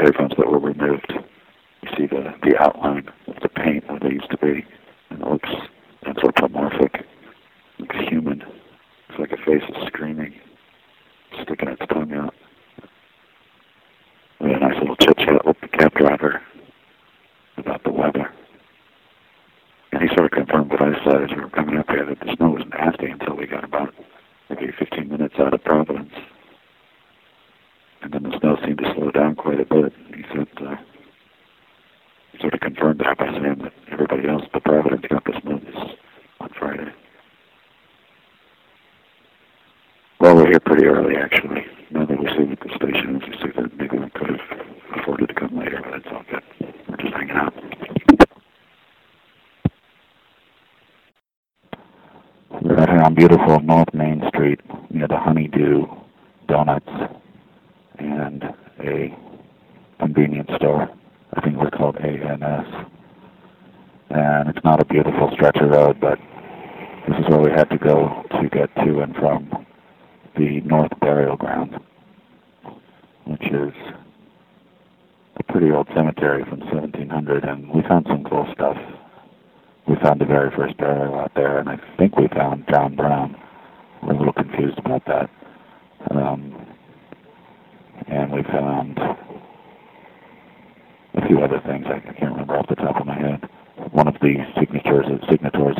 payphones that were removed. You see the outline of the paint where they used to be, and it looks anthropomorphic. It looks human. It's like a face is screaming, sticking its tongue out. We had a nice little chit-chat with the cab driver about the weather. And he sort of confirmed what I said as we were coming up here, that the snow was nasty until we got about maybe 15 minutes out of Providence. And then the snow seemed to slow down quite a bit. He said, he sort of confirmed that by saying that everybody else but Providence got the snow on Friday. Well, we're here pretty early, actually. Now that we see what the station is, we see that maybe we could have afforded to come later, but it's all good. We're just hanging out. We're out here on beautiful North Main Street near the Honeydew Donuts and a convenience store. I think we're called A&S. And it's not a beautiful stretch of road, but this is where we had to go to get to and from the North Burial Ground, which is a pretty old cemetery from 1700, and we found some cool stuff. We found the very first burial out there, and I think we found John Brown. We're a little confused about that. And we found a few other things I can't remember off the top of my head.